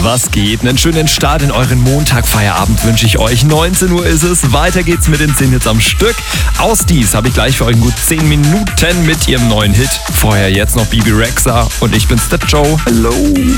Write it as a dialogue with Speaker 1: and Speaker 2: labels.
Speaker 1: was geht? Einen schönen Start in euren Montagfeierabend wünsche ich euch. 19 Uhr ist es, weiter geht's mit den 10 Hits am Stück. Aus dies habe ich gleich für euch in gut 10 Minuten mit ihrem neuen Hit. Vorher jetzt noch Bibi Rexha und ich bin's, der Joe. Hallo.